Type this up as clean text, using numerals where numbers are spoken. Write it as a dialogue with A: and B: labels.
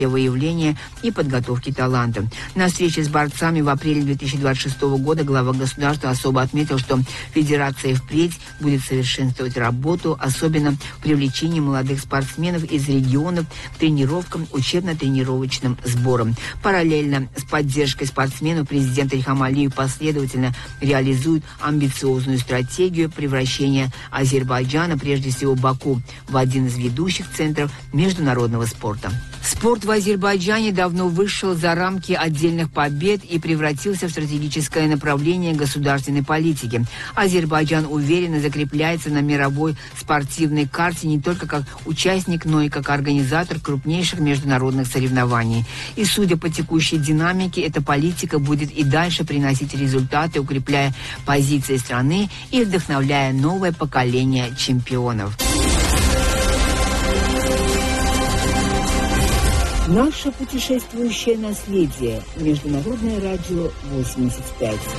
A: выявления и подготовки таланта. На встрече с борцами в апреле 2026 года глава государства особо отметил, что Федерация впредь будет совершенствовать работу, особенно в привлечении молодых спортсменов из регионов к тренировкам, учебно-тренировочным сборам. Параллельно с поддержкой спортсменов президент Ильхам Алиев последовательно реализует амбициозную стратегию превращения Азербайджана, прежде всего Баку, в один из ведущих центров международного спорта. Спорт в Азербайджане давно вышел за рамки отдельных побед и превратился в стратегическое направление государственной политики. Азербайджан уверенно закрепляется на мировой спортивной карте не только как участник, но и как организатор крупнейших международных соревнований. И судя по текущей динамике, эта политика будет и дальше приносить результаты, укрепляя позиции страны и вдохновляя новое поколение чемпионов. Наше путешествующее наследие. Международное радио 85.